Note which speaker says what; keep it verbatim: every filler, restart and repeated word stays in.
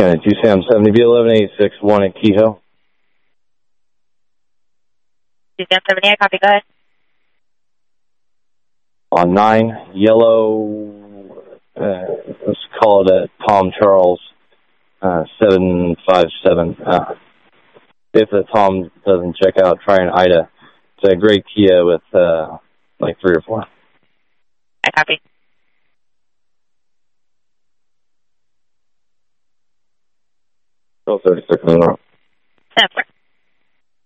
Speaker 1: County two Sam seventy B eleven eighty-six one at Kehoe.
Speaker 2: two Sam seventy, I copy, go ahead.
Speaker 1: On nine, yellow, uh, let's call it at Tom Charles, uh, seven five seven. Uh, if the Tom doesn't check out, try an Ida. It's a gray Kia with, uh, like three or four.
Speaker 2: I copy.
Speaker 1: twelve thirty-six in the room.
Speaker 2: ten four.